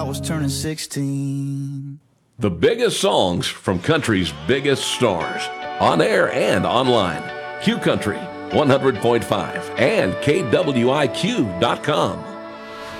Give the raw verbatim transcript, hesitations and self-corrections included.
I was turning sixteen. The biggest songs from country's biggest stars, on air and online. Q Country one hundred point five and K W I Q dot com.